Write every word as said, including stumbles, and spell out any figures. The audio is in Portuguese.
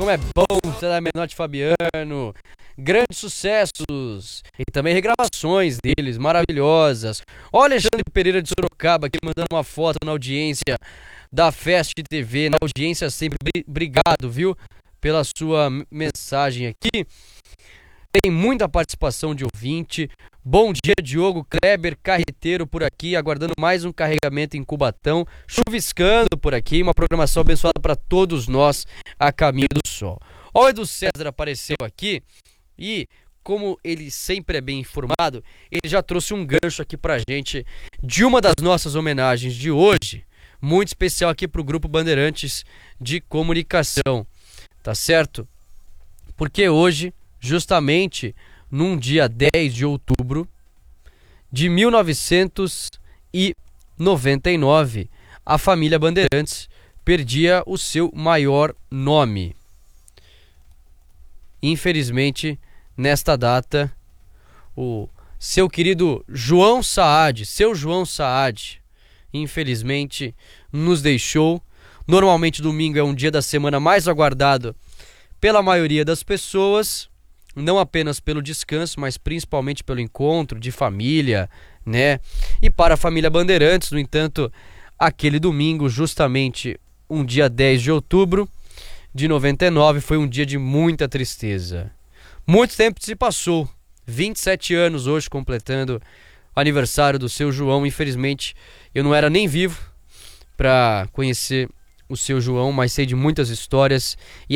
como é bom ser da Menotti Fabiano. Grandes sucessos e também regravações deles, maravilhosas. Ó, Alexandre Pereira de Sorocaba aqui mandando uma foto na audiência da Fest T V, na audiência sempre. Obrigado, viu, pela sua mensagem aqui. Tem muita participação de ouvinte. Bom dia, Diogo Kleber, carreteiro por aqui, aguardando mais um carregamento em Cubatão, chuviscando por aqui, uma programação abençoada para todos nós a caminho do sol. Ó, o Edu César apareceu aqui e, como ele sempre é bem informado, ele já trouxe um gancho aqui pra gente de uma das nossas homenagens de hoje, muito especial aqui pro Grupo Bandeirantes de Comunicação, tá certo? Porque hoje, justamente num dia dez de outubro de mil novecentos e noventa e nove, a família Bandeirantes perdia o seu maior nome. Infelizmente, nesta data, o seu querido João Saad, seu João Saad, infelizmente nos deixou. Normalmente domingo é um dia da semana mais aguardado pela maioria das pessoas, não apenas pelo descanso, mas principalmente pelo encontro de família, né? E para a família Bandeirantes, no entanto, aquele domingo, justamente um dia dez de outubro de noventa e nove, foi um dia de muita tristeza. Muito tempo se passou, vinte e sete anos hoje completando o aniversário do seu João. Infelizmente, eu não era nem vivo para conhecer o seu João, mas sei de muitas histórias e